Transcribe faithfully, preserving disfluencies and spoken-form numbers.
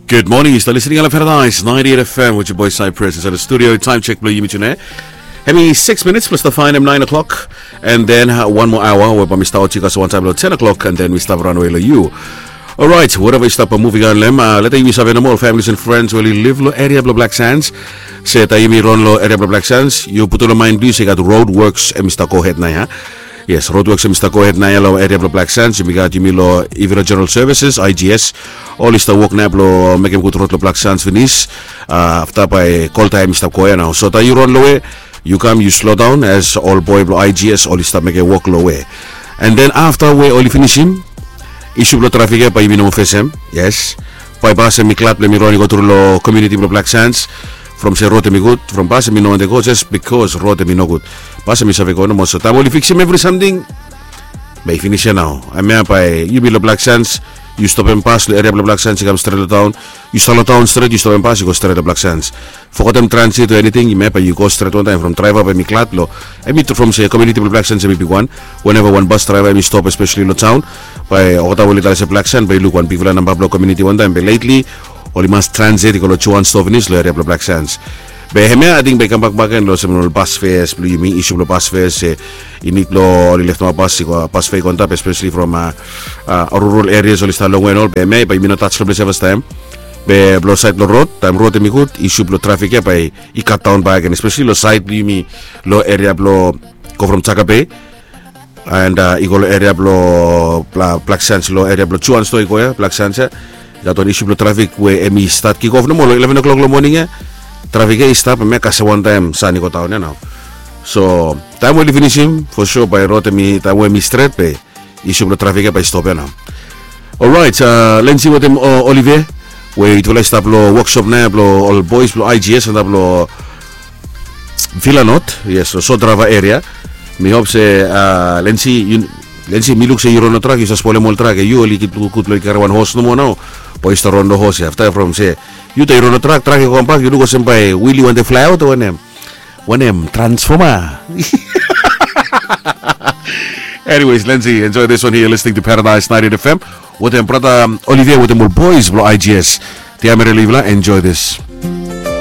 Good morning, you're still listening to Paradise ninety-eight F M with your boy Cypress. Inside the studio, time check blue Yimichune. Having six minutes plus the fine at nine o'clock, and then uh, one more hour where we start chicas one time at ten o'clock, and then we start runaway to you. Alright, whatever we stop moving on, lem, uh, let me have all families and friends who live lo area of Black Sands. Say that you run lo area of Black Sands, you put on mind, you say got roadworks and Mister Cohead na ya. Yes, roadworks and Mister Cohead na ya lo area of Black Sands, you got you lo even General Services, I G S, all is the work na lo make him go to road lo Black Sands Venice, uh, after by call time Mister Cohead now. So that you run low way, you come, you slow down as all boy lo I G S, all is the make a walk low way. And then after we all finish him, issue lo traffic pa ibino mo F S M, yes. Pa base mi clap le mi roni go to lo community lo Black Sands. From say road me good, from base me no go just because road me no good. Base me save ko no mo so tamo li fix him every something. May finish now. I mean pa you be lo Black Sands, you stop and pass the area of Black Sands, you come straight to town. You start town straight, you stop and pass, you go straight to Black Sands. For them transit or anything, you may pa you go straight one time from driver by me clat lo. I meet from say community of Black Sands may be one. Whenever one bus driver me stop, especially lo town, by Ota will tell us Black Sands, by look one people and Pablo community one time. But lately Oli mas transit ko lo chuan stovenis lo area of Black Sands. Beheme ading be kampak bagan lo sa mga bus fares, lo yung issue lo bus fares eh, init lo oli left mga bus ko bus fare contact especially from uh, uh, rural areas oli sta long way all. Beheme pa yung touch lo place first time. Be blow side lo road, time road mi good issue lo traffic ya pa i-cut down bagan especially lo side lo yung lo area lo go from Chaka Bay and uh, iko lo area lo Black Sands lo area lo chuan sto iko ya Black Sands ya. Dato issue lo traffic we emi start kick off no mo eleven o'clock lo morning eh traffic eh stop me kasi one time sa ni ko taon na now. So time we finish him for sure by road mi time we mi straight pe issue lo traffic eh by stop na. All right, uh, let's see what them uh, Olivier we it will stop lo workshop na lo all boys lo I G S and lo Villa Not, yes, so Sodrava area. Mi hope se uh, let's see you let's see mi look se you run a track you just spoil mall track you only kit kut lo karawan host no mo now. Pois ta rondo host after from say you ta rondo track track ko compact you go senpai Willy want to fly out one em one em transformer. Anyways, Lindsay, enjoy this one here listening to Paradise ninety-eight F M with them brother Olivier with them boys bro I G S. Ti amere livla, enjoy this.